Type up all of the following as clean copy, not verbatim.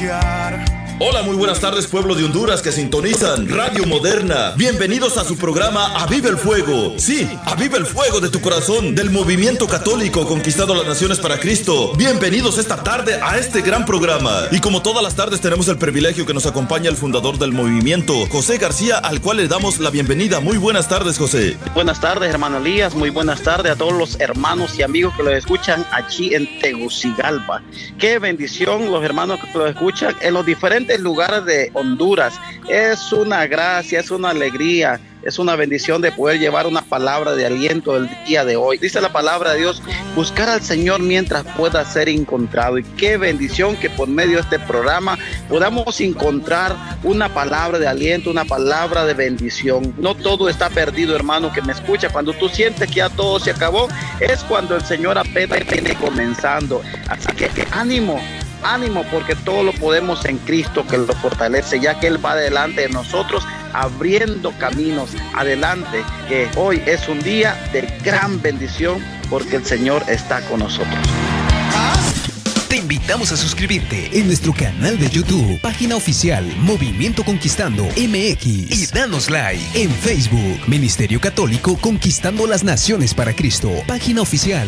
brillar. Hola, muy buenas tardes, pueblo de Honduras que sintonizan Radio Moderna. Bienvenidos a su programa Aviva el Fuego. Sí, aviva el fuego de tu corazón, del movimiento católico conquistando las naciones para Cristo. Bienvenidos esta tarde a este gran programa. Y como todas las tardes tenemos el privilegio que nos acompaña el fundador del movimiento, José García, al cual le damos la bienvenida. Muy buenas tardes, José. Buenas tardes, hermano Elías. Muy buenas tardes a todos los hermanos y amigos que lo escuchan aquí en Tegucigalpa. Qué bendición los hermanos que lo escuchan en los diferentes lugares de Honduras. Es una gracia, es una alegría, es una bendición de poder llevar una palabra de aliento el día de hoy. Dice la palabra de Dios, buscar al Señor mientras pueda ser encontrado. Y qué bendición que por medio de este programa podamos encontrar una palabra de aliento, una palabra de bendición. No todo está perdido, hermano que me escucha. Cuando tú sientes que ya todo se acabó, es cuando el Señor apenas viene comenzando. Así que ánimo, porque todo lo podemos en Cristo que lo fortalece, ya que Él va delante de nosotros, abriendo caminos adelante, que hoy es un día de gran bendición, porque el Señor está con nosotros. Te invitamos a suscribirte en nuestro canal de YouTube, página oficial Movimiento Conquistando MX, y danos like en Facebook, Ministerio Católico Conquistando las Naciones para Cristo, página oficial.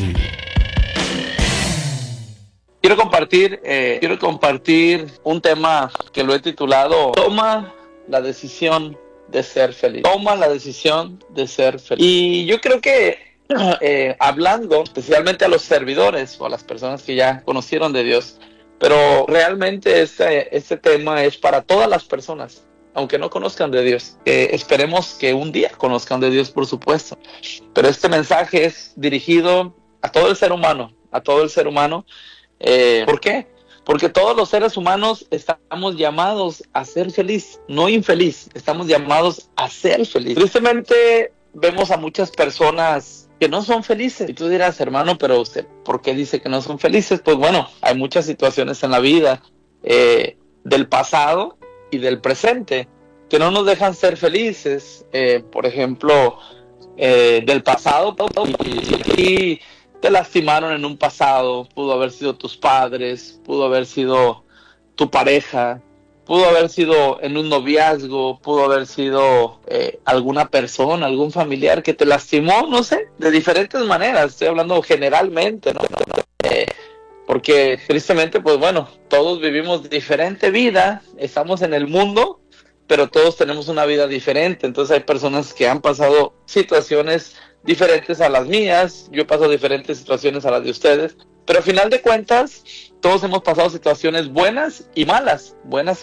Quiero compartir un tema que lo he titulado Toma la decisión de ser feliz. Toma la decisión de ser feliz. Y yo creo que hablando especialmente a los servidores o a las personas que ya conocieron de Dios, pero realmente este tema es para todas las personas, aunque no conozcan de Dios. Esperemos que un día conozcan de Dios, por supuesto. Pero este mensaje es dirigido a todo el ser humano, ¿por qué? Porque todos los seres humanos estamos llamados a ser feliz, no infeliz, estamos llamados a ser feliz. Tristemente vemos a muchas personas que no son felices. Y tú dirás, hermano, pero usted, ¿por qué dice que no son felices? Pues bueno, hay muchas situaciones en la vida del pasado y del presente que no nos dejan ser felices. Por ejemplo, del pasado y te lastimaron en un pasado, pudo haber sido tus padres, pudo haber sido tu pareja, pudo haber sido en un noviazgo, pudo haber sido alguna persona, algún familiar que te lastimó, no sé, de diferentes maneras. Estoy hablando generalmente, ¿no? Porque tristemente, pues bueno, todos vivimos diferente vida, estamos en el mundo, pero todos tenemos una vida diferente. Entonces hay personas que han pasado situaciones diferentes a las mías, yo he pasado diferentes situaciones a las de ustedes, pero al final de cuentas todos hemos pasado situaciones buenas y malas,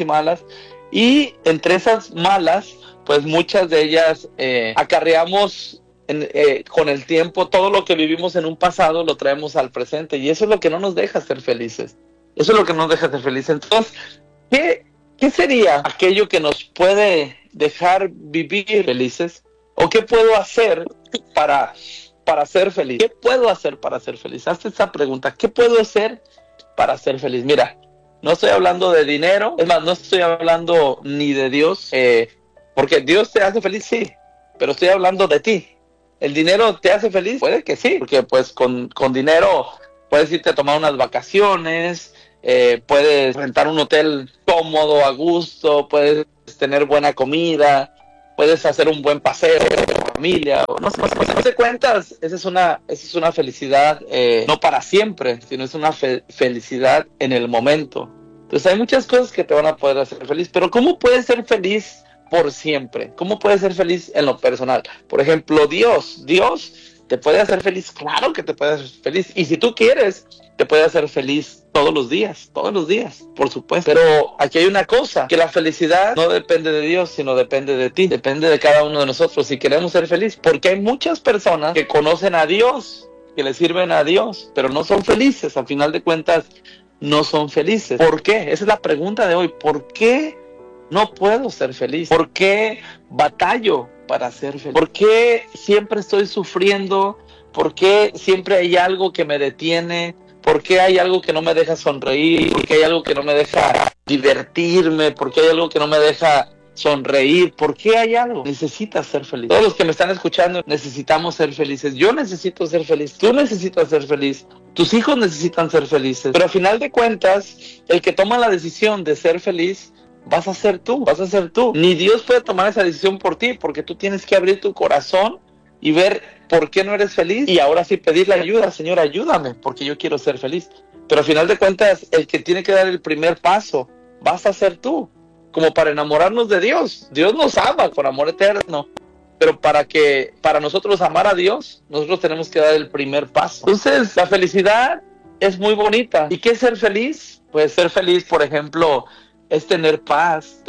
y entre esas malas, pues muchas de ellas acarreamos con el tiempo. Todo lo que vivimos en un pasado lo traemos al presente, y eso es lo que no nos deja ser felices, Entonces, ¿qué sería aquello que nos puede dejar vivir felices? ¿O qué puedo hacer para ser feliz? ¿Qué puedo hacer para ser feliz? Hazte esa pregunta. ¿Qué puedo hacer para ser feliz? Mira, no estoy hablando de dinero, es más, no estoy hablando ni de Dios, porque Dios te hace feliz, sí, pero estoy hablando de ti. ¿El dinero te hace feliz? Puede que sí, porque pues con dinero puedes irte a tomar unas vacaciones, puedes rentar un hotel cómodo, a gusto, puedes tener buena comida, puedes hacer un buen paseo con familia, o no sé cuentas. Esa es una felicidad no para siempre, sino es una felicidad en el momento. Entonces hay muchas cosas que te van a poder hacer feliz, pero ¿cómo puedes ser feliz por siempre? ¿Cómo puedes ser feliz en lo personal? Por ejemplo, Dios te puede hacer feliz, claro que te puede hacer feliz, y si tú quieres, te puede hacer feliz todos los días, por supuesto. Pero aquí hay una cosa, que la felicidad no depende de Dios, sino depende de ti, depende de cada uno de nosotros si queremos ser felices, porque hay muchas personas que conocen a Dios, que le sirven a Dios, pero no son felices. Al final de cuentas, no son felices. ¿Por qué? Esa es la pregunta de hoy. ¿Por qué no puedo ser feliz? ¿Por qué batallo para ser feliz? ¿Por qué siempre estoy sufriendo? ¿Por qué siempre hay algo que me detiene? ¿Por qué hay algo que no me deja sonreír? ¿Por qué hay algo que no me deja divertirme? ¿Por qué hay algo que no me deja sonreír, porque hay algo, necesitas ser feliz. Todos los que me están escuchando necesitamos ser felices. Yo necesito ser feliz, tú necesitas ser feliz, tus hijos necesitan ser felices, pero al final de cuentas, el que toma la decisión de ser feliz vas a ser tú. Ni Dios puede tomar esa decisión por ti, porque tú tienes que abrir tu corazón y ver por qué no eres feliz, y ahora sí pedirle ayuda. Señor, ayúdame, porque yo quiero ser feliz. Pero al final de cuentas, el que tiene que dar el primer paso vas a ser tú. Como para enamorarnos de Dios. Dios nos ama con amor eterno, pero para nosotros amar a Dios, nosotros tenemos que dar el primer paso. Entonces, la felicidad es muy bonita. ¿Y qué es ser feliz? Pues ser feliz, por ejemplo, es tener paz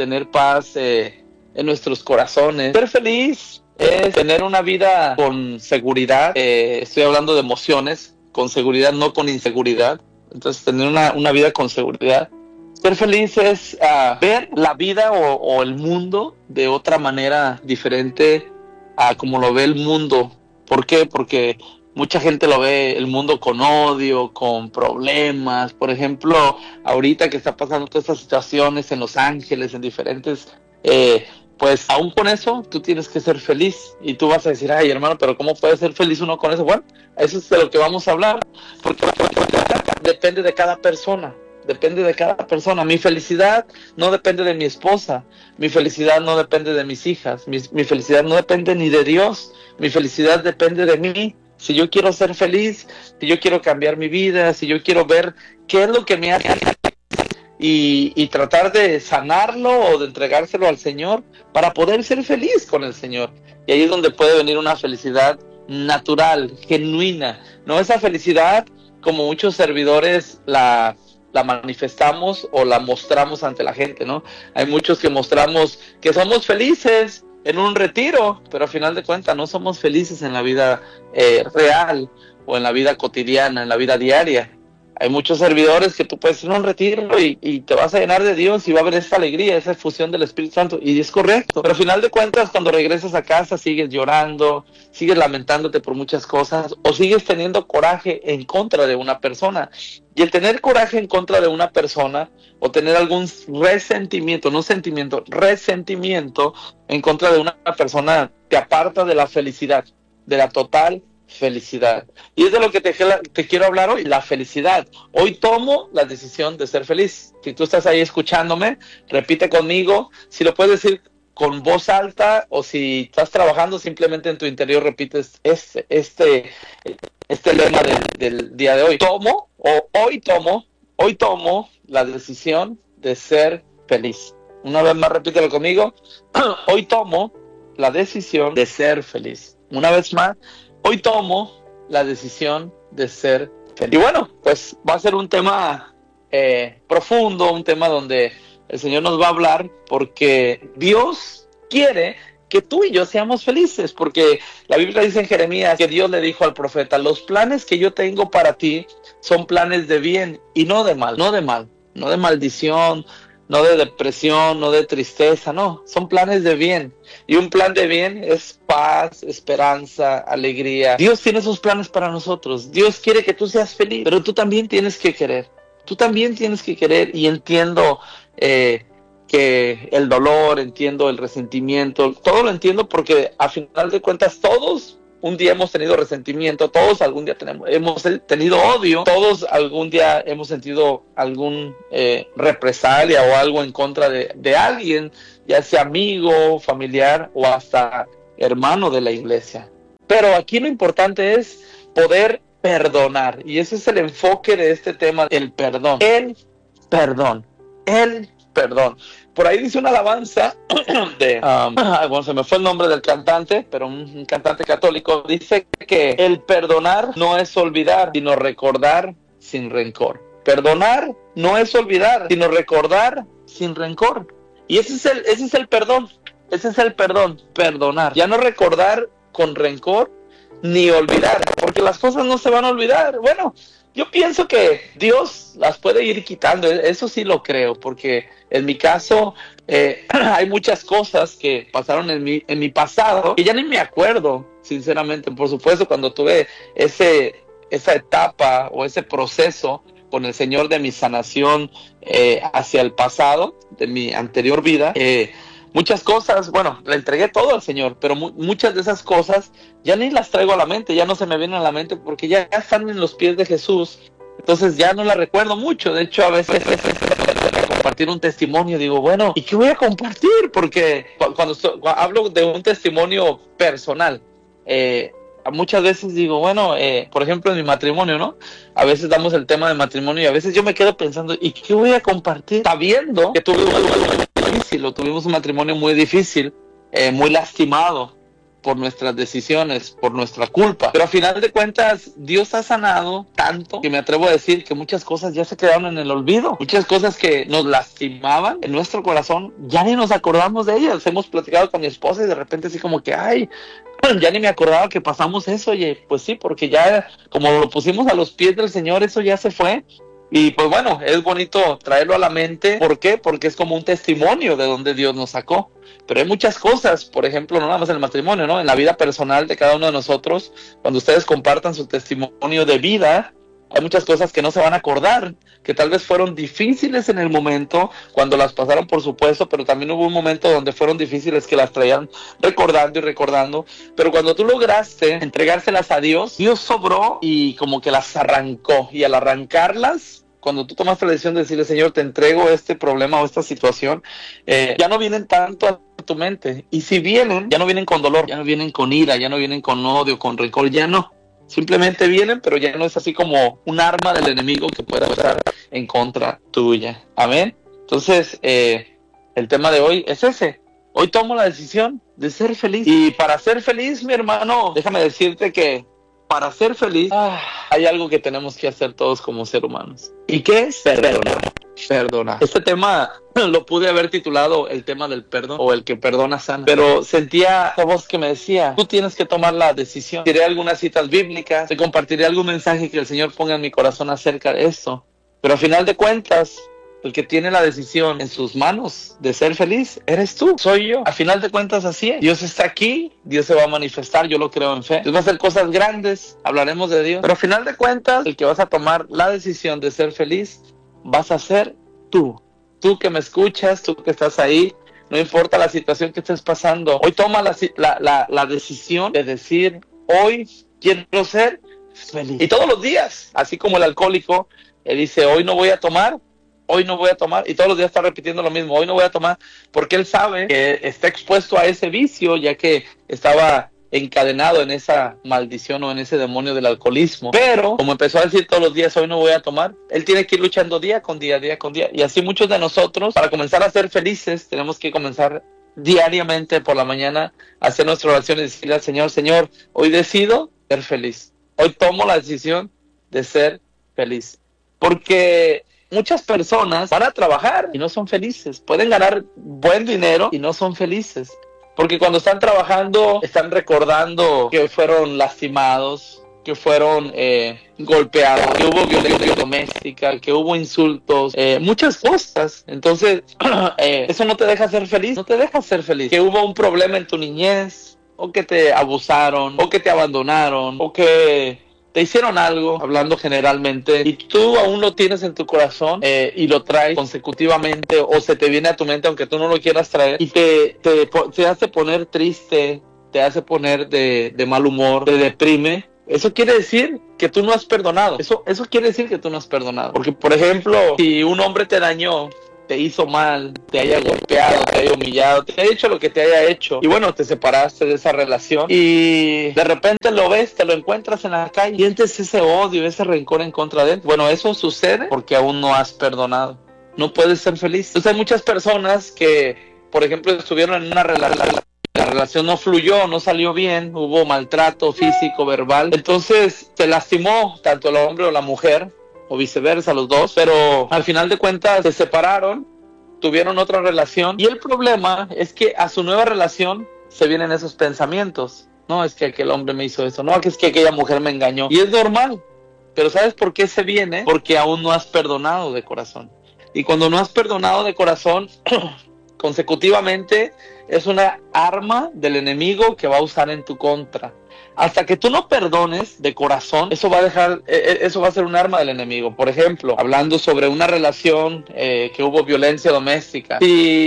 en nuestros corazones. Ser feliz es tener una vida con seguridad. Estoy hablando de emociones, con seguridad, no con inseguridad. Entonces, tener una vida con seguridad. Ser feliz es ver la vida o el mundo de otra manera diferente a como lo ve el mundo. ¿Por qué? Porque mucha gente lo ve el mundo con odio, con problemas. Por ejemplo, ahorita que está pasando todas estas situaciones en Los Ángeles, en diferentes... pues aún con eso, tú tienes que ser feliz. Y tú vas a decir, ay, hermano, pero ¿cómo puede ser feliz uno con eso? Bueno, eso es de lo que vamos a hablar. Porque depende de cada persona. Depende de cada persona. Mi felicidad no depende de mi esposa. Mi felicidad no depende de mis hijas. Mi felicidad no depende ni de Dios. Mi felicidad depende de mí. Si yo quiero ser feliz, si yo quiero cambiar mi vida, si yo quiero ver qué es lo que me hace y tratar de sanarlo o de entregárselo al Señor para poder ser feliz con el Señor. Y ahí es donde puede venir una felicidad natural, genuina. No esa felicidad como muchos servidores la manifestamos o la mostramos ante la gente, ¿no? Hay muchos que mostramos que somos felices en un retiro, pero al final de cuentas no somos felices en la vida real o en la vida cotidiana, en la vida diaria. Hay muchos servidores que tú puedes ir a un retiro y te vas a llenar de Dios y va a haber esta alegría, esa efusión del Espíritu Santo, y es correcto. Pero al final de cuentas, cuando regresas a casa, sigues llorando, sigues lamentándote por muchas cosas, o sigues teniendo coraje en contra de una persona. Y el tener coraje en contra de una persona, o tener algún resentimiento en contra de una persona, te aparta de la felicidad, de la total felicidad. Y es de lo que te quiero hablar hoy, la felicidad. Hoy tomo la decisión de ser feliz. Si tú estás ahí escuchándome, repite conmigo. Si lo puedes decir con voz alta, o si estás trabajando, simplemente en tu interior repites este lema del día de hoy. Hoy tomo la decisión de ser feliz. Una vez más, repítelo conmigo. Hoy tomo la decisión de ser feliz. Una vez más, hoy tomo la decisión de ser feliz. Y bueno, pues va a ser un tema profundo, un tema donde el Señor nos va a hablar, porque Dios quiere que tú y yo seamos felices, porque la Biblia dice en Jeremías que Dios le dijo al profeta: los planes que yo tengo para ti son planes de bien y no de mal, no de maldición, no de depresión, no de tristeza, no, son planes de bien. Y un plan de bien es paz, esperanza, alegría. Dios tiene esos planes para nosotros. Dios quiere que tú seas feliz, pero tú también tienes que querer. Y entiendo que el dolor, entiendo el resentimiento, todo lo entiendo, porque a final de cuentas todos un día hemos tenido resentimiento, todos algún día hemos tenido odio, todos algún día hemos sentido algún represalia o algo en contra de alguien, ya sea amigo, familiar o hasta hermano de la iglesia. Pero aquí lo importante es poder perdonar, y ese es el enfoque de este tema, el perdón. El perdón. Por ahí dice una alabanza de, bueno, se me fue el nombre del cantante, pero un cantante católico, dice que el perdonar no es olvidar, sino recordar sin rencor. Perdonar no es olvidar, sino recordar sin rencor. Y ese es el perdón, perdonar. Ya no recordar con rencor, ni olvidar, porque las cosas no se van a olvidar. Bueno, yo pienso que Dios las puede ir quitando, eso sí lo creo, porque en mi caso hay muchas cosas que pasaron en mi pasado que ya ni me acuerdo, sinceramente. Por supuesto, cuando tuve esa etapa o ese proceso con el Señor de mi sanación hacia el pasado, de mi anterior vida, muchas cosas, bueno, le entregué todo al Señor, pero muchas de esas cosas ya ni las traigo a la mente, ya no se me vienen a la mente porque ya están en los pies de Jesús. Entonces ya no las recuerdo mucho. De hecho, a veces compartir un testimonio, digo, bueno, ¿y qué voy a compartir? Porque cuando hablo de un testimonio personal, muchas veces digo, bueno, por ejemplo en mi matrimonio, ¿no? A veces damos el tema de matrimonio y a veces yo me quedo pensando, ¿y qué voy a compartir? Sabiendo que tuvimos un matrimonio muy difícil, muy lastimado por nuestras decisiones, por nuestra culpa. Pero a final de cuentas, Dios ha sanado tanto que me atrevo a decir que muchas cosas ya se quedaron en el olvido. Muchas cosas que nos lastimaban en nuestro corazón, ya ni nos acordamos de ellas. Hemos platicado con mi esposa y de repente así como que, ay, ya ni me acordaba que pasamos eso. Oye, pues sí, porque ya como lo pusimos a los pies del Señor, eso ya se fue. Y pues bueno, es bonito traerlo a la mente. ¿Por qué? Porque es como un testimonio de donde Dios nos sacó. Pero hay muchas cosas, por ejemplo, no nada más en el matrimonio, ¿no? En la vida personal de cada uno de nosotros, cuando ustedes compartan su testimonio de vida, hay muchas cosas que no se van a acordar, que tal vez fueron difíciles en el momento, cuando las pasaron, por supuesto, pero también hubo un momento donde fueron difíciles que las traían recordando y recordando. Pero cuando tú lograste entregárselas a Dios, Dios sobró y como que las arrancó. Y al arrancarlas, cuando tú tomaste la decisión de decirle, Señor, te entrego este problema o esta situación, ya no vienen tanto a tu mente. Y si vienen, ya no vienen con dolor, ya no vienen con ira, ya no vienen con odio, con rencor, ya no. Simplemente vienen, pero ya no es así como un arma del enemigo que pueda estar en contra tuya. Amén. Entonces, el tema de hoy es ese. Hoy tomo la decisión de ser feliz. Y para ser feliz, mi hermano, déjame decirte que para ser feliz, hay algo que tenemos que hacer todos como seres humanos. ¿Y qué es? Perdonar. Perdonar. Este tema lo pude haber titulado el tema del perdón o el que perdona sana, pero sentía esa voz que me decía, tú tienes que tomar la decisión. Diré algunas citas bíblicas, te compartiré algún mensaje que el Señor ponga en mi corazón acerca de esto, pero a final de cuentas, el que tiene la decisión en sus manos de ser feliz, eres tú, soy yo. A final de cuentas así es. Dios está aquí, Dios se va a manifestar, yo lo creo en fe. Dios va a hacer cosas grandes, hablaremos de Dios. Pero a final de cuentas, el que vas a tomar la decisión de ser feliz, vas a ser tú. Tú que me escuchas, tú que estás ahí, no importa la situación que estés pasando. Hoy toma la decisión de decir, hoy quiero ser feliz. Y todos los días, así como el alcohólico, dice, hoy no voy a tomar, y todos los días está repitiendo lo mismo, hoy no voy a tomar, porque él sabe que está expuesto a ese vicio, ya que estaba encadenado en esa maldición o en ese demonio del alcoholismo. Pero como empezó a decir todos los días, hoy no voy a tomar, él tiene que ir luchando día con día, y así muchos de nosotros, para comenzar a ser felices, tenemos que comenzar diariamente por la mañana a hacer nuestra oración y decirle al Señor, Señor, hoy decido ser feliz, hoy tomo la decisión de ser feliz, porque muchas personas van a trabajar y no son felices. Pueden ganar buen dinero y no son felices. Porque cuando están trabajando, están recordando que fueron lastimados, que fueron golpeados, que hubo violencia doméstica, que hubo insultos, muchas cosas. Entonces, eso no te deja ser feliz, no te deja ser feliz. Que hubo un problema en tu niñez, o que te abusaron, o que te abandonaron, o que te hicieron algo, hablando generalmente, y tú aún lo tienes en tu corazón y lo traes consecutivamente, o se te viene a tu mente aunque tú no lo quieras traer, y te hace poner triste, te hace poner de mal humor, te deprime. Eso quiere decir que tú no has perdonado. Eso quiere decir que tú no has perdonado. Porque, por ejemplo, si un hombre te dañó, te hizo mal, te haya golpeado, te haya humillado, te haya hecho lo que te haya hecho, y bueno, te separaste de esa relación y de repente lo ves, te lo encuentras en la calle, sientes ese odio, ese rencor en contra de él. Bueno, eso sucede porque aún no has perdonado, no puedes ser feliz. Entonces hay muchas personas que, por ejemplo, estuvieron en una relación, la relación no fluyó, no salió bien, hubo maltrato físico, verbal, entonces se lastimó tanto el hombre o la mujer, o viceversa, los dos, pero al final de cuentas se separaron, tuvieron otra relación, y el problema es que a su nueva relación se vienen esos pensamientos. No, es que aquel hombre me hizo eso, no, es que aquella mujer me engañó, y es normal, pero ¿sabes por qué se viene? Porque aún no has perdonado de corazón, y cuando no has perdonado de corazón, consecutivamente, es una arma del enemigo que va a usar en tu contra. Hasta que tú no perdones de corazón, eso va a ser un arma del enemigo. Por ejemplo, hablando sobre una relación que hubo violencia doméstica, si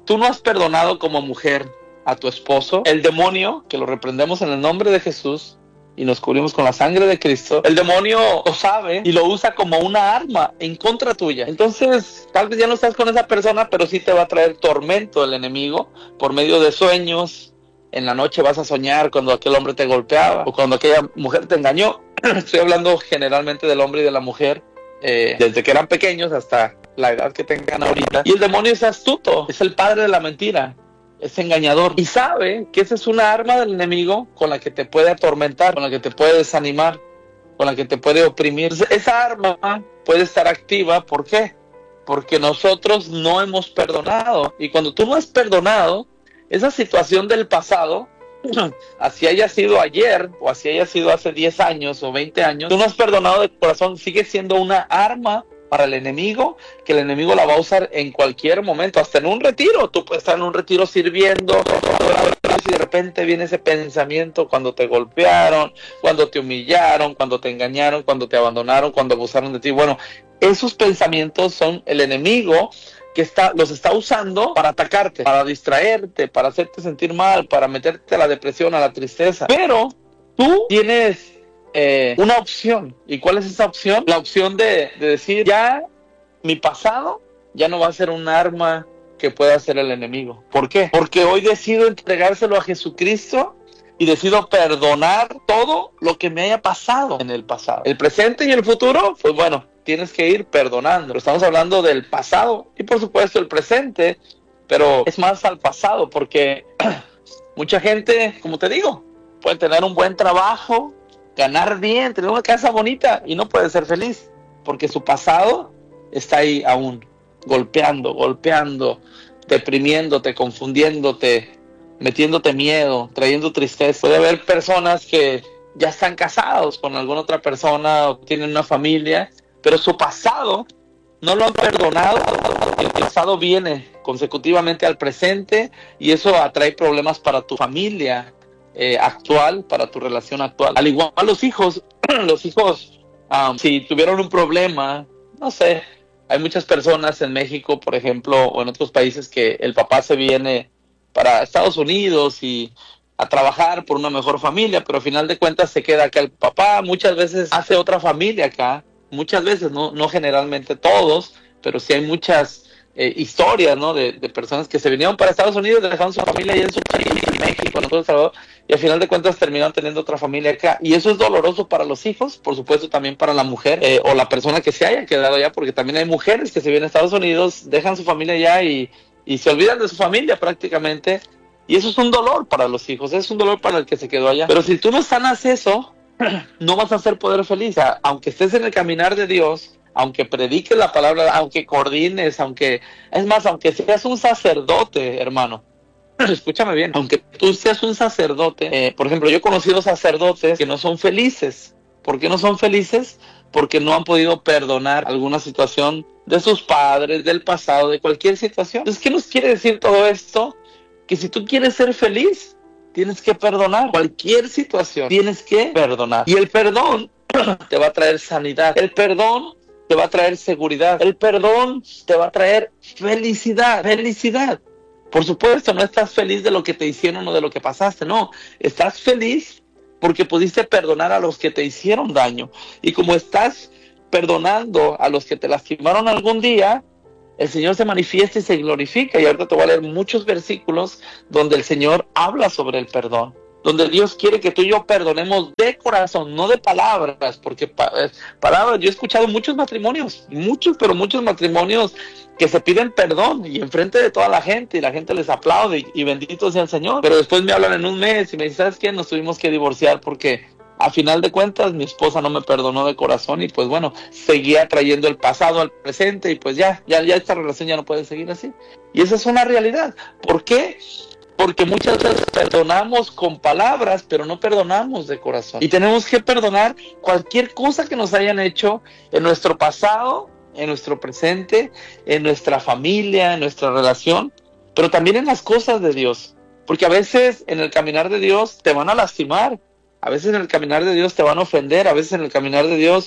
tú no has perdonado como mujer a tu esposo, el demonio, que lo reprendemos en el nombre de Jesús y nos cubrimos con la sangre de Cristo, el demonio lo sabe y lo usa como una arma en contra tuya. Entonces, tal vez ya no estás con esa persona, pero sí te va a traer tormento el enemigo por medio de sueños. En la noche vas a soñar cuando aquel hombre te golpeaba o cuando aquella mujer te engañó. Estoy hablando generalmente del hombre y de la mujer, desde que eran pequeños hasta la edad que tengan ahorita. Y el demonio es astuto, es el padre de la mentira, es engañador y sabe que esa es una arma del enemigo con la que te puede atormentar, con la que te puede desanimar, con la que te puede oprimir. Esa arma puede estar activa. ¿Por qué? Porque nosotros no hemos perdonado, y cuando tú no has perdonado, esa situación del pasado, así haya sido ayer o así haya sido hace 10 años o 20 años, tú no has perdonado de corazón, sigue siendo una arma para el enemigo, que el enemigo la va a usar en cualquier momento, hasta en un retiro. Tú puedes estar en un retiro sirviendo y de repente viene ese pensamiento cuando te golpearon, cuando te humillaron, cuando te engañaron, cuando te abandonaron, cuando abusaron de ti. Bueno, esos pensamientos son el enemigo que los está usando para atacarte, para distraerte, para hacerte sentir mal, para meterte a la depresión, a la tristeza. Pero tú tienes una opción. ¿Y cuál es esa opción? La opción de decir, ya mi pasado ya no va a ser un arma que pueda hacer el enemigo. ¿Por qué? Porque hoy decido entregárselo a Jesucristo y decido perdonar todo lo que me haya pasado en el pasado. El presente y el futuro, pues bueno, tienes que ir perdonando. Pero estamos hablando del pasado y por supuesto el presente, pero es más al pasado, porque mucha gente, como te digo, puede tener un buen trabajo, ganar bien, tener una casa bonita y no puede ser feliz, porque su pasado está ahí aún, golpeando, deprimiéndote, confundiéndote, metiéndote miedo, trayendo tristeza. Puede haber personas que ya están casados con alguna otra persona o tienen una familia, pero su pasado no lo han perdonado. El pasado viene consecutivamente al presente y eso atrae problemas para tu familia actual, para tu relación actual. Al igual los hijos, si tuvieron un problema, no sé, hay muchas personas en México, por ejemplo, o en otros países que el papá se viene para Estados Unidos y a trabajar por una mejor familia, pero al final de cuentas se queda acá el papá. Muchas veces hace otra familia acá, muchas veces, no generalmente todos, pero sí hay muchas historias, ¿no? De personas que se vinieron para Estados Unidos, dejaron su familia allá en su país, en México, en todo El Salvador, y al final de cuentas terminaron teniendo otra familia acá. Y eso es doloroso para los hijos, por supuesto también para la mujer o la persona que se haya quedado allá, porque también hay mujeres que se vienen a Estados Unidos, dejan su familia allá y se olvidan de su familia prácticamente. Y eso es un dolor para los hijos, es un dolor para el que se quedó allá. Pero si tú no sanas eso, no vas a ser poder feliz. O sea, aunque estés en el caminar de Dios, aunque prediques la palabra, aunque coordines, aunque seas un sacerdote, hermano, escúchame bien, aunque tú seas un sacerdote, por ejemplo, yo he conocido sacerdotes que no son felices. ¿Por qué no son felices? Porque no han podido perdonar alguna situación de sus padres, del pasado, de cualquier situación. Entonces, ¿qué nos quiere decir todo esto? Que si tú quieres ser feliz, tienes que perdonar cualquier situación, tienes que perdonar. Y el perdón te va a traer sanidad, el perdón te va a traer seguridad, el perdón te va a traer felicidad. Por supuesto, no estás feliz de lo que te hicieron o de lo que pasaste, no, estás feliz porque pudiste perdonar a los que te hicieron daño. Y como estás perdonando a los que te lastimaron algún día, el Señor se manifiesta y se glorifica. Y ahorita te voy a leer muchos versículos donde el Señor habla sobre el perdón, donde Dios quiere que tú y yo perdonemos de corazón, no de palabras, porque palabras, yo he escuchado muchos matrimonios, muchos matrimonios que se piden perdón y enfrente de toda la gente, y la gente les aplaude y bendito sea el Señor, pero después me hablan en un mes y me dicen, ¿sabes qué? Nos tuvimos que divorciar porque a final de cuentas mi esposa no me perdonó de corazón y pues bueno, seguía trayendo el pasado al presente y pues ya esta relación ya no puede seguir así. Y esa es una realidad. ¿Por qué? Porque muchas veces perdonamos con palabras, pero no perdonamos de corazón. Y tenemos que perdonar cualquier cosa que nos hayan hecho en nuestro pasado, en nuestro presente, en nuestra familia, en nuestra relación, pero también en las cosas de Dios. Porque a veces en el caminar de Dios te van a lastimar, a veces en el caminar de Dios te van a ofender, a veces en el caminar de Dios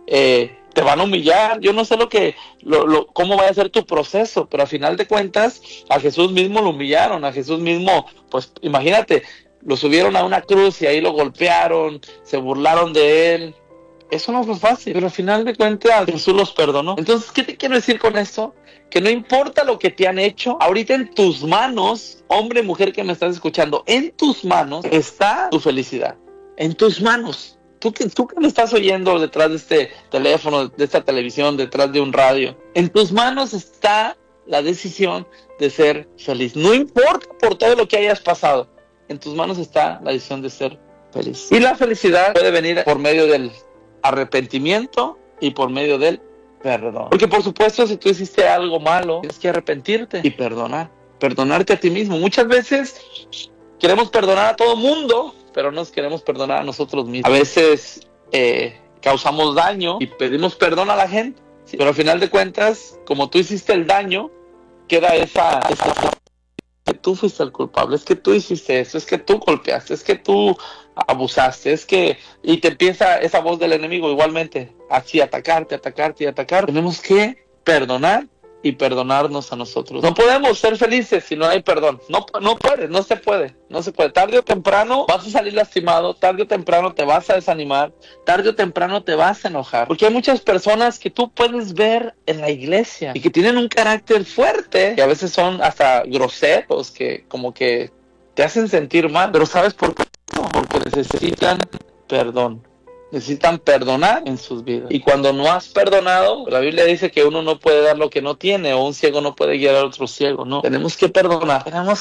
te van a humillar, yo no sé cómo va a ser tu proceso, pero al final de cuentas, a Jesús mismo lo humillaron, a Jesús mismo, pues imagínate, lo subieron a una cruz y ahí lo golpearon, se burlaron de él. Eso no fue fácil, pero al final de cuentas Jesús los perdonó. Entonces, ¿qué te quiero decir con esto? Que no importa lo que te han hecho, ahorita en tus manos, hombre, mujer que me estás escuchando, en tus manos está tu felicidad, en tus manos. Tú que me estás oyendo detrás de este teléfono, de esta televisión, detrás de un radio, en tus manos está la decisión de ser feliz. No importa por todo lo que hayas pasado, en tus manos está la decisión de ser feliz. Y la felicidad puede venir por medio del arrepentimiento y por medio del perdón. Porque por supuesto, si tú hiciste algo malo, tienes que arrepentirte y perdonarte a ti mismo. Muchas veces queremos perdonar a todo mundo, pero nos queremos perdonar a nosotros mismos. A veces causamos daño y pedimos perdón a la gente, ¿sí? Pero al final de cuentas, como tú hiciste el daño, queda esa que tú fuiste el culpable, es que tú hiciste eso, es que tú golpeaste, es que tú abusaste, y te empieza esa voz del enemigo igualmente, así atacarte. Tenemos que perdonar y perdonarnos a nosotros. No podemos ser felices si no hay perdón. No se puede. Tarde o temprano vas a salir lastimado, tarde o temprano te vas a desanimar, tarde o temprano te vas a enojar. Porque hay muchas personas que tú puedes ver en la iglesia y que tienen un carácter fuerte, que a veces son hasta groseros, que como que te hacen sentir mal. Pero ¿sabes por qué? Porque necesitan perdón. Necesitan perdonar en sus vidas. Y cuando no has perdonado, la Biblia dice que uno no puede dar lo que no tiene, o un ciego no puede guiar a otro ciego. No, tenemos que perdonar,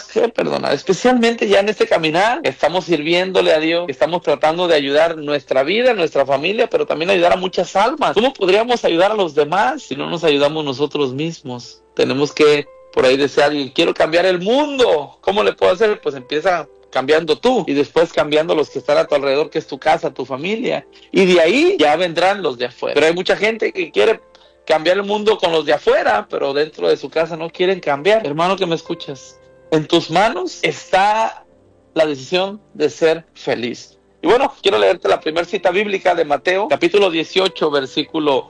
especialmente ya en este caminar, que estamos sirviéndole a Dios, que estamos tratando de ayudar nuestra vida, nuestra familia, pero también ayudar a muchas almas. ¿Cómo podríamos ayudar a los demás si no nos ayudamos nosotros mismos? Tenemos que, por ahí decir alguien, quiero cambiar el mundo. ¿Cómo le puedo hacer? Pues empieza cambiando tú, y después cambiando los que están a tu alrededor, que es tu casa, tu familia, y de ahí ya vendrán los de afuera. Pero hay mucha gente que quiere cambiar el mundo con los de afuera, pero dentro de su casa no quieren cambiar. Hermano que me escuchas, en tus manos está la decisión de ser feliz. Y bueno, quiero leerte la primera cita bíblica de Mateo, capítulo 18, versículo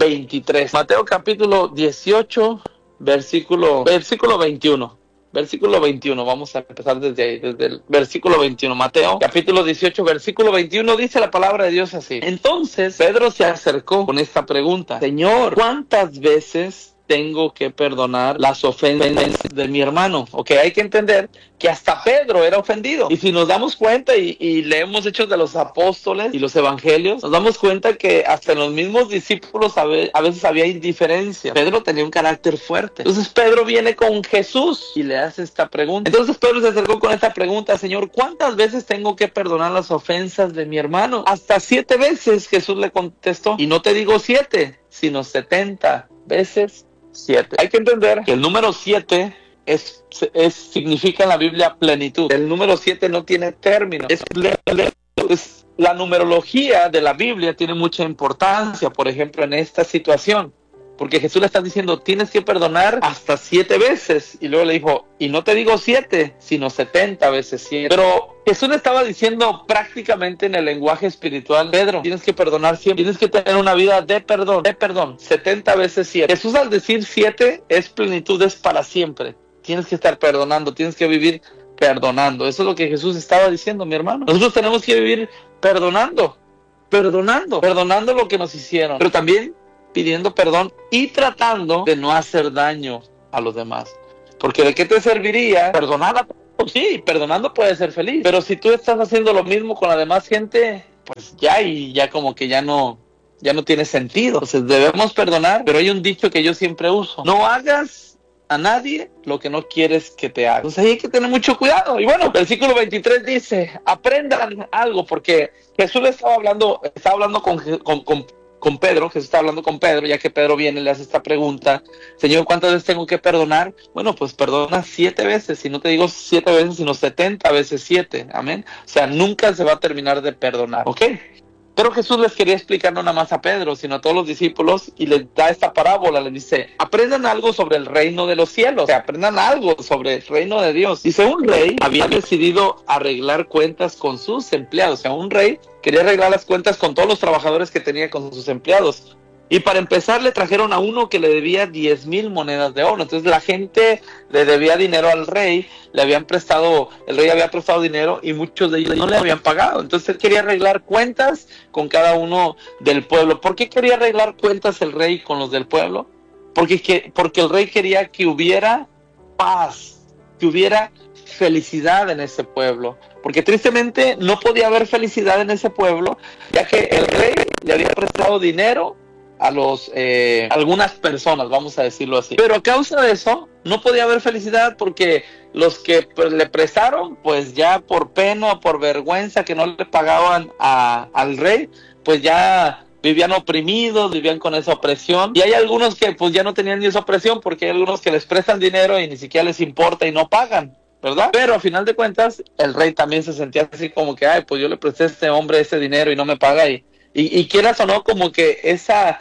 23. Mateo capítulo 18, versículo 21. Versículo 21, vamos a empezar desde ahí, desde el versículo 21. Mateo, capítulo 18, versículo 21, dice la palabra de Dios así. Entonces, Pedro se acercó con esta pregunta: Señor, ¿cuántas veces tengo que perdonar las ofensas de mi hermano? Ok, hay que entender que hasta Pedro era ofendido. Y si nos damos cuenta y leemos Hechos de los Apóstoles y los Evangelios, nos damos cuenta que hasta en los mismos discípulos a veces había indiferencia. Pedro tenía un carácter fuerte. Entonces Pedro viene con Jesús y le hace esta pregunta. Entonces Pedro se acercó con esta pregunta: Señor, ¿cuántas veces tengo que perdonar las ofensas de mi hermano? Hasta 7 veces, Jesús le contestó. Y no te digo 7, sino 70 veces 7. Hay que entender que el número 7 significa en la Biblia plenitud. El número 7 no tiene término. La numerología de la Biblia tiene mucha importancia, por ejemplo, en esta situación. Porque Jesús le está diciendo, tienes que perdonar hasta 7 veces. Y luego le dijo, y no te digo 7, sino 70 veces 7. Pero Jesús le estaba diciendo prácticamente en el lenguaje espiritual: Pedro, tienes que perdonar siempre. Tienes que tener una vida de perdón. 70 veces 7. Jesús, al decir 7, es plenitud, es para siempre. Tienes que estar perdonando, tienes que vivir perdonando. Eso es lo que Jesús estaba diciendo, mi hermano. Nosotros tenemos que vivir perdonando lo que nos hicieron. Pero también pidiendo perdón y tratando de no hacer daño a los demás. Porque ¿de qué te serviría perdonar a todos? Sí, perdonando puedes ser feliz, pero si tú estás haciendo lo mismo con la demás gente, pues ya como que ya no tiene sentido. Entonces debemos perdonar, pero hay un dicho que yo siempre uso: no hagas a nadie lo que no quieres que te haga. Entonces ahí hay que tener mucho cuidado. Y bueno, versículo 23 dice: aprendan algo, porque Jesús le estaba hablando con Pedro. Jesús está hablando con Pedro, ya que Pedro viene y le hace esta pregunta: Señor, ¿cuántas veces tengo que perdonar? Bueno, pues perdona 7 veces, si no te digo 7 veces, sino 70 veces 7, amén. O sea, nunca se va a terminar de perdonar, ¿ok? Pero Jesús les quería explicar no nada más a Pedro, sino a todos los discípulos, y les da esta parábola, les dice, aprendan algo sobre el reino de los cielos, o sea, aprendan algo sobre el reino de Dios. Dice, un rey había decidido arreglar cuentas con sus empleados, o sea, un rey quería arreglar las cuentas con todos los trabajadores que tenía con sus empleados. Y para empezar le trajeron a uno que le debía 10,000 monedas de oro. Entonces la gente le debía dinero al rey, el rey había prestado dinero y muchos de ellos no le habían pagado. Entonces él quería arreglar cuentas con cada uno del pueblo. ¿Por qué quería arreglar cuentas el rey con los del pueblo? Porque el rey quería que hubiera paz, que hubiera felicidad en ese pueblo. Porque tristemente no podía haber felicidad en ese pueblo, ya que el rey le había prestado dinero a algunas personas, vamos a decirlo así. Pero a causa de eso, no podía haber felicidad porque los que le prestaron, pues ya por pena o por vergüenza que no le pagaban al rey, pues ya vivían oprimidos, vivían con esa opresión. Y hay algunos que pues ya no tenían ni esa opresión porque hay algunos que les prestan dinero y ni siquiera les importa y no pagan, ¿verdad? Pero a final de cuentas, el rey también se sentía así como que, ay, pues yo le presté a este hombre ese dinero y no me paga y quieras o no, como que esa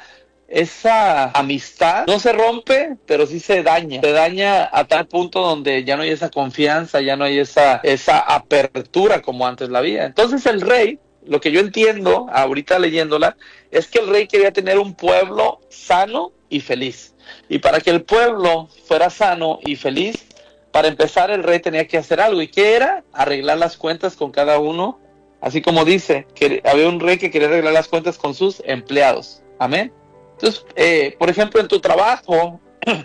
amistad no se rompe, pero sí se daña a tal punto donde ya no hay esa confianza, ya no hay esa apertura como antes la había. Entonces el rey, lo que yo entiendo ahorita leyéndola, es que el rey quería tener un pueblo sano y feliz. Y para que el pueblo fuera sano y feliz, para empezar el rey tenía que hacer algo. ¿Y qué era? Arreglar las cuentas con cada uno. Así como dice, que había un rey que quería arreglar las cuentas con sus empleados. Amén. Entonces, por ejemplo, en tu trabajo,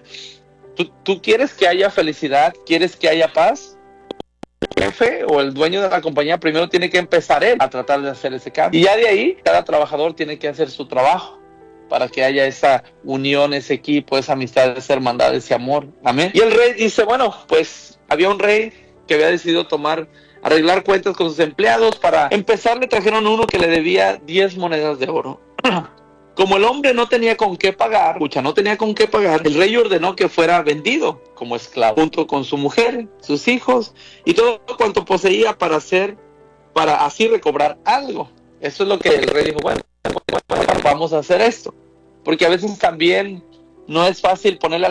¿tú quieres que haya felicidad? ¿Quieres que haya paz? El jefe o el dueño de la compañía primero tiene que empezar él a tratar de hacer ese cambio. Y ya de ahí, cada trabajador tiene que hacer su trabajo para que haya esa unión, ese equipo, esa amistad, esa hermandad, ese amor. Amén. Y el rey dice, bueno, pues había un rey que había decidido arreglar cuentas con sus empleados. Para empezar le trajeron uno que le debía 10 monedas de oro. Como el hombre no tenía con qué pagar, el rey ordenó que fuera vendido como esclavo, junto con su mujer, sus hijos y todo cuanto poseía para así recobrar algo. Eso es lo que el rey dijo, bueno, vamos a hacer esto. Porque a veces también no es fácil ponerle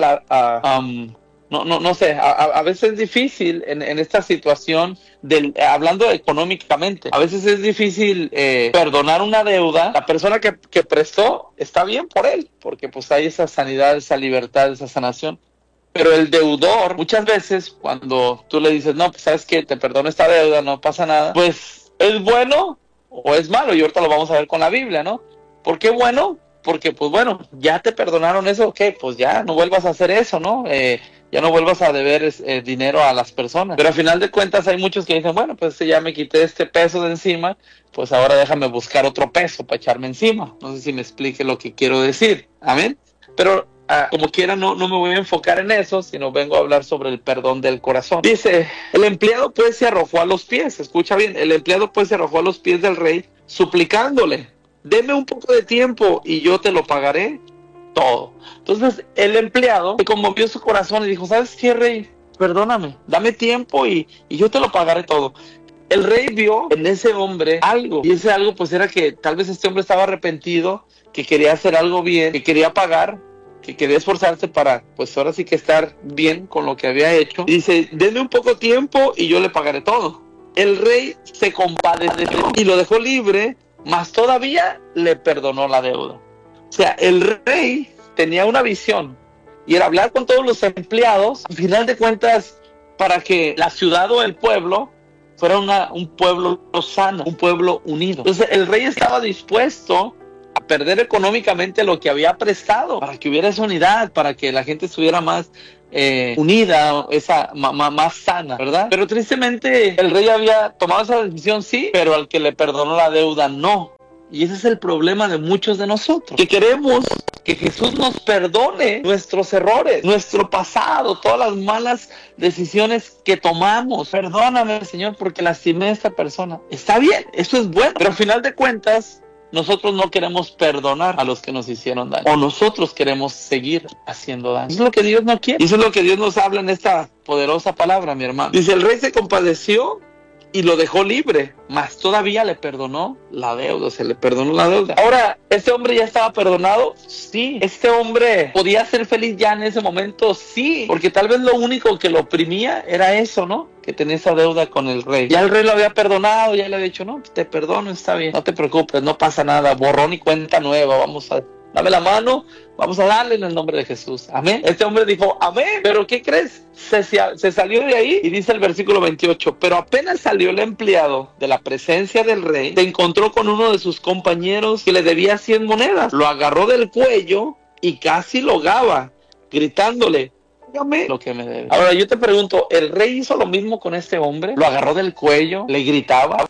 a veces es difícil en esta situación, hablando económicamente, a veces es difícil perdonar una deuda. La persona que prestó está bien por él, porque pues hay esa sanidad, esa libertad, esa sanación. Pero el deudor, muchas veces cuando tú le dices, no, pues sabes que te perdono esta deuda, no pasa nada, pues es bueno o es malo, y ahorita lo vamos a ver con la Biblia, ¿no? ¿Por qué bueno? Porque pues bueno, ya te perdonaron eso, ok, pues ya no vuelvas a hacer eso, ¿no? Ya no vuelvas a deber dinero a las personas. Pero al final de cuentas hay muchos que dicen, bueno, pues ya me quité este peso de encima, pues ahora déjame buscar otro peso para echarme encima. No sé si me explique lo que quiero decir, amén. Pero como quiera no me voy a enfocar en eso, sino vengo a hablar sobre el perdón del corazón. Dice, el empleado pues se arrojó a los pies, escucha bien, el empleado pues se arrojó a los pies del rey, suplicándole, deme un poco de tiempo y yo te lo pagaré todo. Entonces el empleado se conmovió su corazón y dijo, ¿sabes qué, rey? Perdóname, dame tiempo y yo te lo pagaré todo. El rey vio en ese hombre algo, y ese algo pues era que tal vez este hombre estaba arrepentido, que quería hacer algo bien, que quería pagar, que quería esforzarse para pues ahora sí que estar bien con lo que había hecho. Y dice, denme un poco tiempo y yo le pagaré todo. El rey se compadeció y lo dejó libre, mas todavía le perdonó la deuda. O sea, el rey tenía una visión y era hablar con todos los empleados, al final de cuentas, para que la ciudad o el pueblo fuera un pueblo sano, un pueblo unido. Entonces el rey estaba dispuesto a perder económicamente lo que había prestado para que hubiera esa unidad, para que la gente estuviera más unida, más sana, ¿verdad? Pero tristemente el rey había tomado esa decisión, sí, pero al que le perdonó la deuda, no. Y ese es el problema de muchos de nosotros, que queremos que Jesús nos perdone nuestros errores, nuestro pasado, todas las malas decisiones que tomamos. Perdóname, Señor, porque lastimé a esta persona. Está bien, eso es bueno, pero al final de cuentas, nosotros no queremos perdonar a los que nos hicieron daño, o nosotros queremos seguir haciendo daño. Eso es lo que Dios no quiere. Eso es lo que Dios nos habla en esta poderosa palabra, mi hermano. Dice, el rey se compadeció y lo dejó libre, mas todavía le perdonó la deuda, se le perdonó la deuda. Ahora, ¿este hombre ya estaba perdonado? Sí. ¿Este hombre podía ser feliz ya en ese momento? Sí, porque tal vez lo único que lo oprimía era eso, ¿no? Que tenía esa deuda con el rey. Ya el rey lo había perdonado, ya le había dicho, no, te perdono, está bien, no te preocupes, no pasa nada, borrón y cuenta nueva, dame la mano, vamos a darle en el nombre de Jesús. Amén. Este hombre dijo, amén. Pero ¿qué crees? Se salió de ahí y dice el versículo 28, pero apenas salió el empleado de la presencia del rey, se encontró con uno de sus compañeros que le debía 100 monedas. Lo agarró del cuello y casi lo ahogaba, gritándole, dígame lo que me debe. Ahora yo te pregunto, ¿el rey hizo lo mismo con este hombre? Lo agarró del cuello, le gritaba.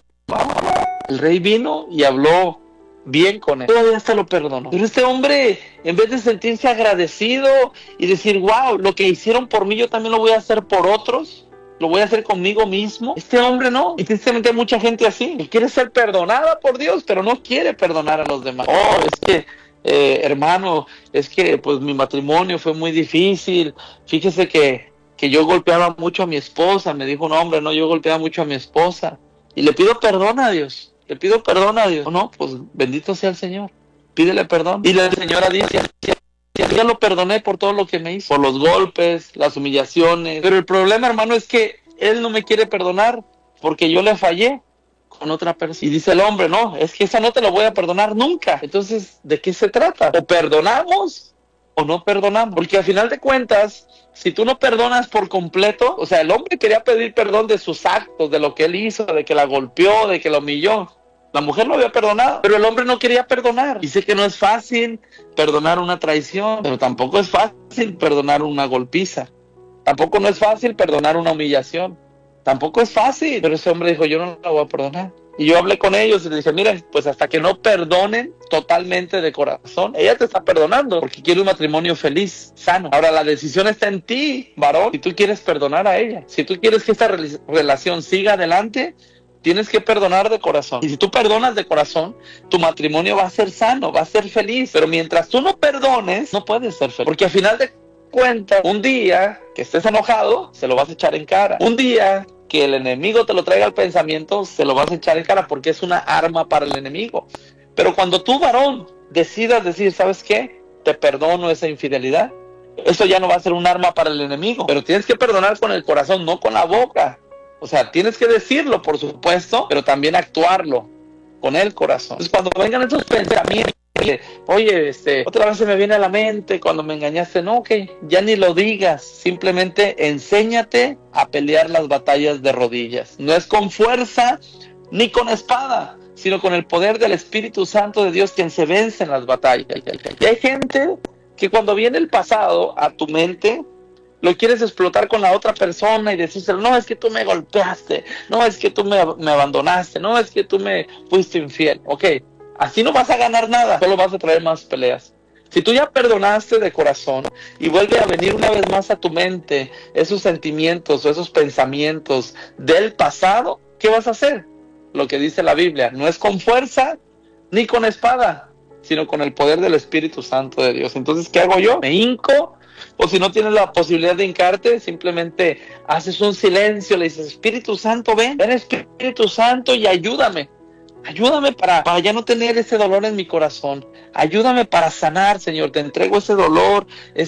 El rey vino y habló bien con él, todavía hasta lo perdonó. Pero este hombre, en vez de sentirse agradecido y decir, wow, lo que hicieron por mí yo también lo voy a hacer por otros, lo voy a hacer conmigo mismo, este hombre no. Y tristemente hay mucha gente así, que quiere ser perdonada por Dios, pero no quiere perdonar a los demás. Es que hermano, es que pues mi matrimonio fue muy difícil, fíjese que yo golpeaba mucho a mi esposa. Me dijo un hombre, no, yo golpeaba mucho a mi esposa y le pido perdón a Dios. Le pido perdón a Dios. No, pues bendito sea el Señor. Pídele perdón. Y la señora dice, ya lo perdoné por todo lo que me hizo, por los golpes, las humillaciones. Pero el problema, hermano, es que él no me quiere perdonar porque yo le fallé con otra persona. Y dice el hombre, no, es que esa no te lo voy a perdonar nunca. Entonces, ¿de qué se trata? ¿O perdonamos o no perdonamos? Porque al final de cuentas, si tú no perdonas por completo, o sea, el hombre quería pedir perdón de sus actos, de lo que él hizo, de que la golpeó, de que la humilló. La mujer lo había perdonado, pero el hombre no quería perdonar. Dice que no es fácil perdonar una traición, pero tampoco es fácil perdonar una golpiza. Tampoco no es fácil perdonar una humillación. Tampoco es fácil. Pero ese hombre dijo, yo no la voy a perdonar. Y yo hablé con ellos y les dije, miren, pues hasta que no perdonen totalmente de corazón, ella te está perdonando porque quiere un matrimonio feliz, sano. Ahora la decisión está en ti, varón, si tú quieres perdonar a ella. Si tú quieres que esta relación siga adelante, tienes que perdonar de corazón. Y si tú perdonas de corazón, tu matrimonio va a ser sano, va a ser feliz. Pero mientras tú no perdones, no puedes ser feliz. Porque al final de cuentas, un día que estés enojado, se lo vas a echar en cara. Un día que el enemigo te lo traiga al pensamiento, se lo vas a echar en cara porque es una arma para el enemigo. Pero cuando tú, varón, decidas decir, ¿sabes qué? Te perdono esa infidelidad. Eso ya no va a ser un arma para el enemigo. Pero tienes que perdonar con el corazón, no con la boca. O sea, tienes que decirlo, por supuesto, pero también actuarlo con el corazón. Entonces, cuando vengan esos pensamientos, oye, otra vez se me viene a la mente cuando me engañaste, no, ok, ya ni lo digas, simplemente enséñate a pelear las batallas de rodillas. No es con fuerza ni con espada, sino con el poder del Espíritu Santo de Dios quien se vence en las batallas. Y hay gente que cuando viene el pasado a tu mente, lo quieres explotar con la otra persona y decírselo, no, es que tú me golpeaste, no, es que tú me abandonaste, no, es que tú me fuiste infiel. Ok, así no vas a ganar nada, solo vas a traer más peleas. Si tú ya perdonaste de corazón y vuelve a venir una vez más a tu mente esos sentimientos o esos pensamientos del pasado, ¿qué vas a hacer? Lo que dice la Biblia, no es con fuerza ni con espada, sino con el poder del Espíritu Santo de Dios. Entonces, ¿qué hago yo? Me hinco. O si no tienes la posibilidad de hincarte, simplemente haces un silencio, le dices, Espíritu Santo, ven Espíritu Santo y ayúdame. Ayúdame para ya no tener ese dolor en mi corazón. Ayúdame para sanar, Señor. Te entrego ese dolor,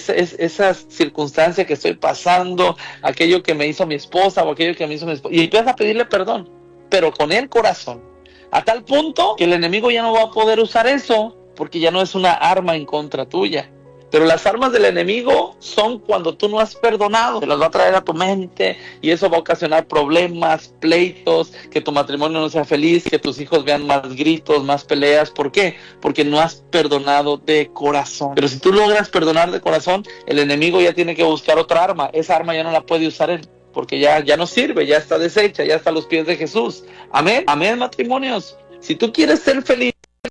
esa circunstancia que estoy pasando, aquello que me hizo mi esposa o aquello que me hizo mi esposa. Y empiezas a pedirle perdón, pero con el corazón. A tal punto que el enemigo ya no va a poder usar eso, porque ya no es una arma en contra tuya. Pero las armas del enemigo son cuando tú no has perdonado. Te las va a traer a tu mente y eso va a ocasionar problemas, pleitos, que tu matrimonio no sea feliz, que tus hijos vean más gritos, más peleas. ¿Por qué? Porque no has perdonado de corazón. Pero si tú logras perdonar de corazón, el enemigo ya tiene que buscar otra arma. Esa arma ya no la puede usar él, porque ya no sirve, ya está deshecha, ya está a los pies de Jesús. Amén, amén, matrimonios. Si tú quieres ser feliz,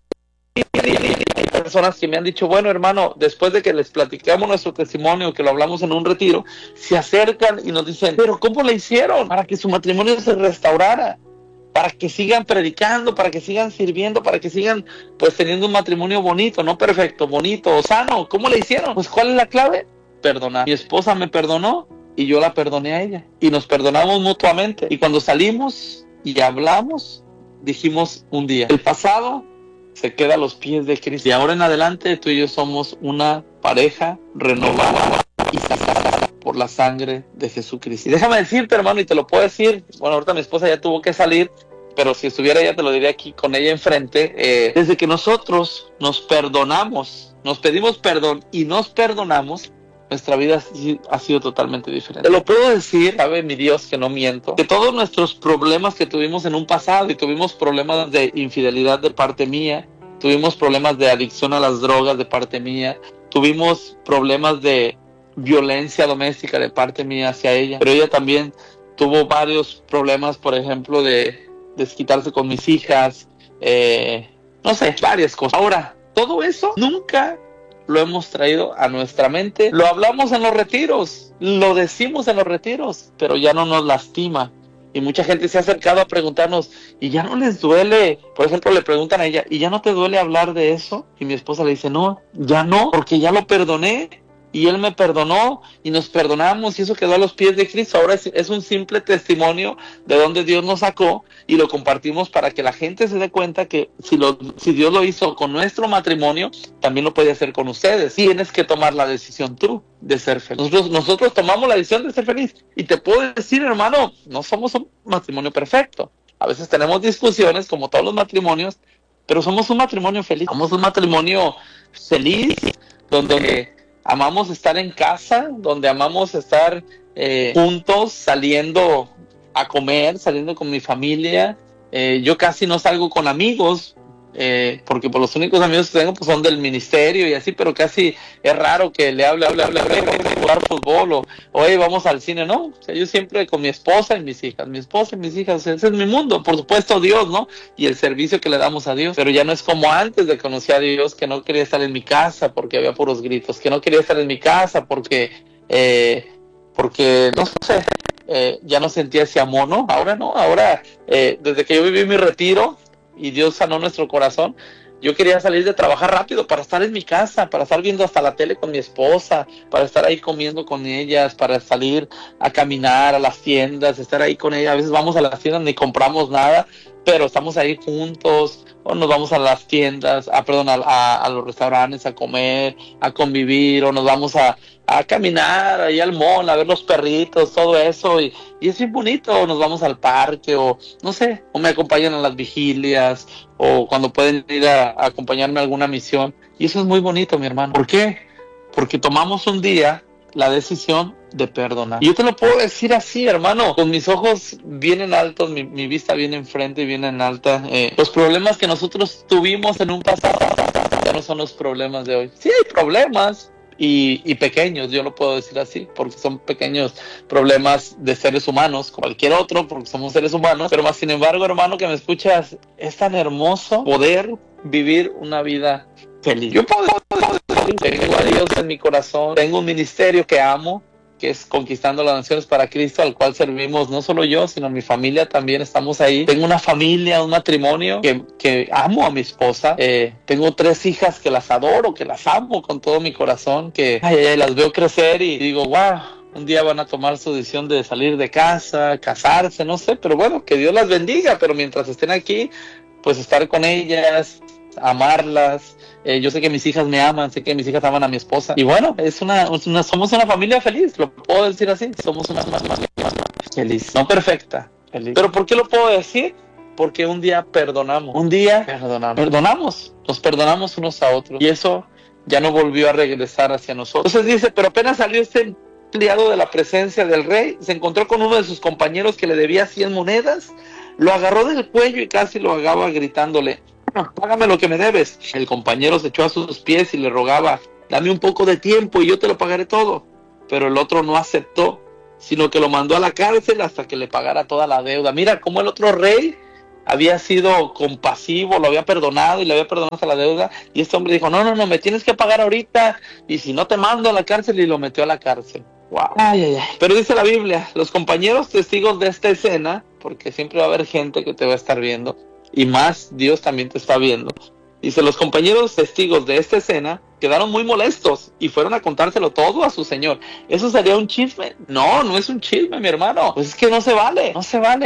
hay personas que me han dicho, bueno, hermano, después de que les platicamos nuestro testimonio, que lo hablamos en un retiro, se acercan y nos dicen, pero ¿cómo le hicieron para que su matrimonio se restaurara? Para que sigan predicando, para que sigan sirviendo, para que sigan pues teniendo un matrimonio bonito, no perfecto, bonito o sano. ¿Cómo le hicieron? Pues ¿cuál es la clave? Perdonar. Mi esposa me perdonó y yo la perdoné a ella. Y nos perdonamos mutuamente. Y cuando salimos y hablamos, dijimos un día, el pasado se queda a los pies de Cristo. Y ahora en adelante tú y yo somos una pareja renovada y sanada por la sangre de Jesucristo. Y déjame decirte, hermano, y te lo puedo decir, bueno, ahorita mi esposa ya tuvo que salir, pero si estuviera ella te lo diría aquí con ella enfrente, desde que nosotros nos perdonamos, nos pedimos perdón y nos perdonamos, nuestra vida ha sido totalmente diferente. Te lo puedo decir, sabe mi Dios que no miento, que todos nuestros problemas que tuvimos en un pasado, y tuvimos problemas de infidelidad de parte mía, tuvimos problemas de adicción a las drogas de parte mía, tuvimos problemas de violencia doméstica de parte mía hacia ella, pero ella también tuvo varios problemas, por ejemplo, de desquitarse con mis hijas, no sé, varias cosas. Ahora, todo eso nunca lo hemos traído a nuestra mente, lo hablamos en los retiros, lo decimos en los retiros, pero ya no nos lastima. Y mucha gente se ha acercado a preguntarnos, ¿y ya no les duele? Por ejemplo, le preguntan a ella, ¿y ya no te duele hablar de eso? Y mi esposa le dice, no, ya no, porque ya lo perdoné. Y él me perdonó y nos perdonamos y eso quedó a los pies de Cristo. Ahora es un simple testimonio de donde Dios nos sacó y lo compartimos para que la gente se dé cuenta que si Dios lo hizo con nuestro matrimonio, también lo puede hacer con ustedes. Tienes que tomar la decisión tú de ser feliz. Nosotros tomamos la decisión de ser feliz. Y te puedo decir, hermano, no somos un matrimonio perfecto. A veces tenemos discusiones como todos los matrimonios, pero somos un matrimonio feliz. Somos un matrimonio feliz donde amamos estar en casa, donde amamos estar juntos, saliendo a comer, saliendo con mi familia. Yo casi no salgo con amigos, porque por los únicos amigos que tengo pues, son del ministerio y así, pero casi es raro que le hable, vamos a jugar fútbol o oye, vamos al cine, ¿no? O sea, yo siempre con mi esposa y mis hijas, o sea, ese es mi mundo, por supuesto Dios, ¿no? Y el servicio que le damos a Dios, pero ya no es como antes de conocer a Dios, que no quería estar en mi casa porque había puros gritos, que no quería estar en mi casa porque no sé, ya no sentía ese amor, ¿no? Ahora no, desde que yo viví mi retiro, y Dios sanó nuestro corazón, yo quería salir de trabajar rápido para estar en mi casa, para estar viendo hasta la tele con mi esposa, para estar ahí comiendo con ellas, para salir a caminar a las tiendas, estar ahí con ellas. A veces vamos a las tiendas ni compramos nada, pero estamos ahí juntos, o nos vamos a las tiendas, a los restaurantes a comer, a convivir, o nos vamos a caminar ahí al mall, a ver los perritos, todo eso, y es bien bonito, o nos vamos al parque, o no sé, o me acompañan a las vigilias, o cuando pueden ir a acompañarme a alguna misión, y eso es muy bonito, mi hermano. ¿Por qué? Porque tomamos un día la decisión de perdonar. Y yo te lo puedo decir así, hermano, con mis ojos bien en altos, mi vista bien enfrente y bien en alta. Los problemas que nosotros tuvimos en un pasado ya no son los problemas de hoy. Sí hay problemas y pequeños, yo lo puedo decir así, porque son pequeños problemas de seres humanos, cualquier otro, porque somos seres humanos, pero más sin embargo, hermano, que me escuchas, es tan hermoso poder vivir una vida feliz. Yo puedo tengo a Dios en mi corazón, tengo un ministerio que amo, que es Conquistando las Naciones para Cristo, al cual servimos no solo yo, sino mi familia también, estamos ahí. Tengo una familia, un matrimonio que amo a mi esposa. Tengo 3 hijas que las adoro, que las amo con todo mi corazón, que las veo crecer y digo, wow, un día van a tomar su decisión de salir de casa, casarse, no sé, pero bueno, que Dios las bendiga, pero mientras estén aquí, pues estar con ellas, amarlas. Yo sé que mis hijas me aman, sé que mis hijas aman a mi esposa. Y bueno, somos una familia feliz, lo puedo decir así. Somos una familia feliz, no perfecta, feliz. ¿Pero por qué lo puedo decir? Porque un día perdonamos. Nos perdonamos unos a otros. Y eso ya no volvió a regresar hacia nosotros. Entonces dice, pero apenas salió este empleado de la presencia del rey, se encontró con uno de sus compañeros que le debía 100 monedas, lo agarró del cuello y casi lo ahogaba gritándole, págame lo que me debes. El compañero se echó a sus pies y le rogaba, dame un poco de tiempo y yo te lo pagaré todo. Pero el otro no aceptó, sino que lo mandó a la cárcel hasta que le pagara toda la deuda. Mira cómo el otro rey había sido compasivo, lo había perdonado y le había perdonado hasta la deuda. Y este hombre dijo, no, me tienes que pagar ahorita y si no te mando a la cárcel, y lo metió a la cárcel. Wow. Pero dice la Biblia, los compañeros testigos de esta escena, porque siempre va a haber gente que te va a estar viendo, y más Dios también te está viendo. Dice, los compañeros testigos de esta escena quedaron muy molestos y fueron a contárselo todo a su señor. ¿Eso sería un chisme? No es un chisme, mi hermano. Pues es que no se vale.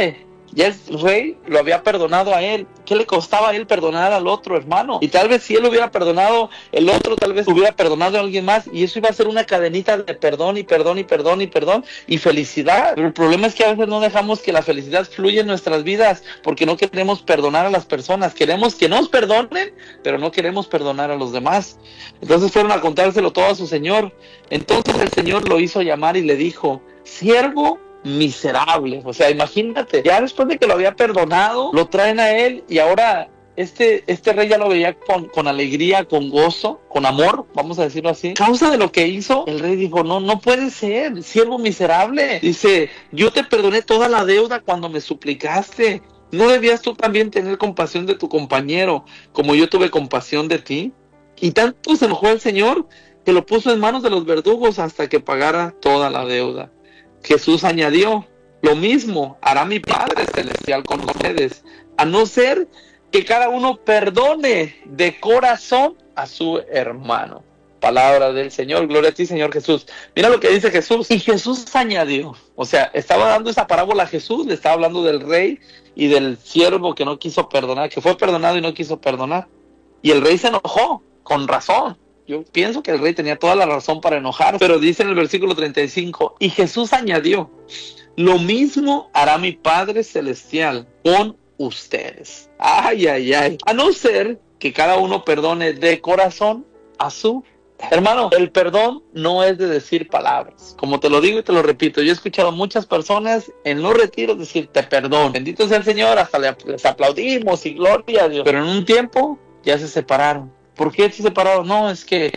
Ya el rey lo había perdonado a él. ¿Qué le costaba a él perdonar al otro, hermano? Y tal vez si él hubiera perdonado, el otro tal vez hubiera perdonado a alguien más, y eso iba a ser una cadenita de perdón y perdón y perdón y perdón y felicidad. Pero el problema es que a veces no dejamos que la felicidad fluya en nuestras vidas porque no queremos perdonar a las personas. Queremos que nos perdonen, pero no queremos perdonar a los demás. Entonces fueron a contárselo todo a su señor. Entonces el señor lo hizo llamar y le dijo: siervo miserable. O sea, imagínate, ya después de que lo había perdonado, lo traen a él, y ahora este rey ya lo veía con alegría, con gozo, con amor, vamos a decirlo así. A causa de lo que hizo, el rey dijo: no puede ser, siervo miserable. Dice: yo te perdoné toda la deuda cuando me suplicaste. ¿No debías tú también tener compasión de tu compañero como yo tuve compasión de ti? Y tanto se enojó el Señor que lo puso en manos de los verdugos hasta que pagara toda la deuda. Jesús añadió: lo mismo hará mi Padre Celestial con ustedes, a no ser que cada uno perdone de corazón a su hermano. Palabra del Señor, gloria a ti, Señor Jesús. Mira lo que dice Jesús. Y Jesús añadió, o sea, estaba dando esa parábola a Jesús, le estaba hablando del rey y del siervo que no quiso perdonar, que fue perdonado y no quiso perdonar. Y el rey se enojó, con razón. Yo pienso que el rey tenía toda la razón para enojar, pero dice en el versículo 35, y Jesús añadió: lo mismo hará mi Padre Celestial con ustedes. Ay, ay, ay. A no ser que cada uno perdone de corazón a su hermano. El perdón no es de decir palabras. Como te lo digo y te lo repito, yo he escuchado muchas personas en los retiros decir: te perdono. Bendito sea el Señor, hasta les aplaudimos y gloria a Dios. Pero en un tiempo ya se separaron. ¿Por qué se separaron? No, es que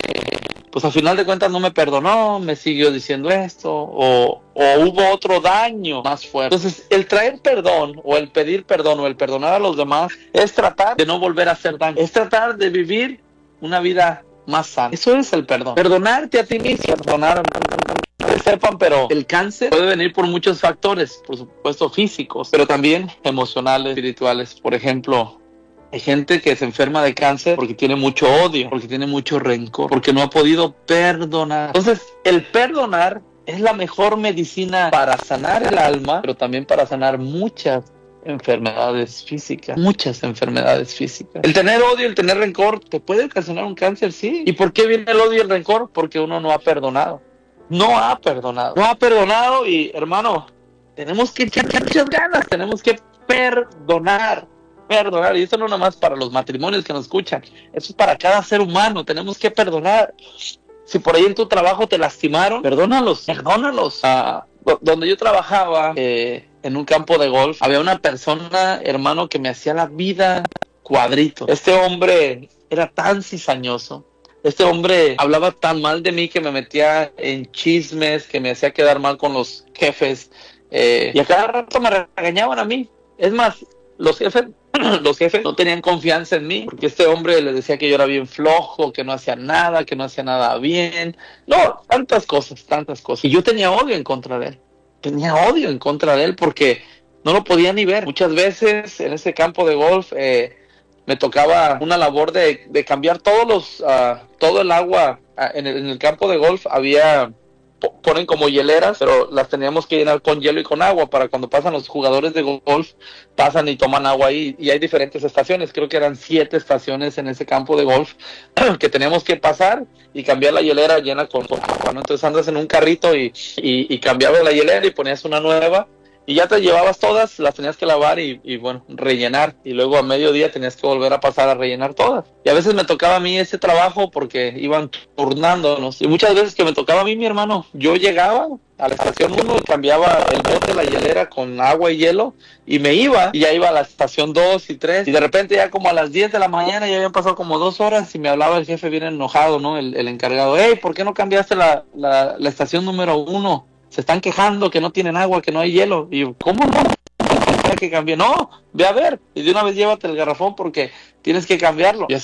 pues al final de cuentas no me perdonó, me siguió diciendo esto, o hubo otro daño más fuerte. Entonces, el traer perdón, o el pedir perdón, o el perdonar a los demás, es tratar de no volver a hacer daño, es tratar de vivir una vida más sana. Eso es el perdón. Perdonarte a ti mismo, perdonar, que sepan, pero el cáncer puede venir por muchos factores, por supuesto físicos, pero también emocionales, espirituales. Por ejemplo, hay gente que se enferma de cáncer porque tiene mucho odio, porque tiene mucho rencor, porque no ha podido perdonar. Entonces, el perdonar es la mejor medicina para sanar el alma, pero también para sanar muchas enfermedades físicas. Muchas enfermedades físicas. El tener odio, el tener rencor, ¿te puede ocasionar un cáncer? Sí. ¿Y por qué viene el odio y el rencor? Porque uno no ha perdonado. No ha perdonado y, hermano, tenemos que echar muchas ganas, tenemos que perdonar, y eso no nada más para los matrimonios que nos escuchan, eso es para cada ser humano, tenemos que perdonar. Si por ahí en tu trabajo te lastimaron, perdónalos. Donde yo trabajaba, en un campo de golf, había una persona, hermano, que me hacía la vida cuadrito. Este hombre era tan cizañoso. Este hombre hablaba tan mal de mí que me metía en chismes, que me hacía quedar mal con los jefes, y a cada rato me regañaban a mí. Es más, los jefes no tenían confianza en mí, porque este hombre les decía que yo era bien flojo, que no hacía nada bien. No, tantas cosas. Y yo tenía odio en contra de él. Porque no lo podía ni ver. Muchas veces en ese campo de golf me tocaba una labor de cambiar todo el agua. En el campo de golf ponen como hieleras, pero las teníamos que llenar con hielo y con agua para cuando pasan los jugadores de golf, pasan y toman agua ahí, y hay diferentes estaciones. Creo que eran 7 estaciones en ese campo de golf que teníamos que pasar y cambiar la hielera llena con agua, ¿no? Entonces andas en un carrito y cambiabas la hielera y ponías una nueva, y ya te llevabas todas, las tenías que lavar y bueno, rellenar, y luego a mediodía tenías que volver a pasar a rellenar todas. Y a veces me tocaba a mí ese trabajo porque iban turnándonos, y muchas veces que me tocaba a mí, mi hermano, yo llegaba a la estación 1 y cambiaba el bote, la hielera con agua y hielo, y me iba, y ya iba a la estación 2 y 3, y de repente ya como a las 10 de la mañana ya habían pasado como 2 horas, y me hablaba el jefe bien enojado, ¿no? El encargado: hey, ¿por qué no cambiaste la estación número 1? Se están quejando que no tienen agua, que no hay hielo. Y yo: ¿cómo no? Que cambié. No, ve a ver. Y de una vez llévate el garrafón porque tienes que cambiarlo. Y